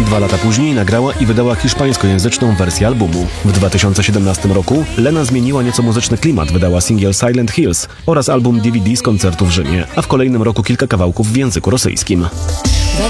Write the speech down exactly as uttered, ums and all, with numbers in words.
Dwa lata później nagrała i wydała hiszpańskojęzyczną wersję albumu. W dwa tysiące siedemnastym roku Lena zmieniła nieco muzyczny klimat, wydała singiel Silent Hills oraz album D V D z koncertu w Rzymie, a w kolejnym roku kilka kawałków w języku rosyjskim.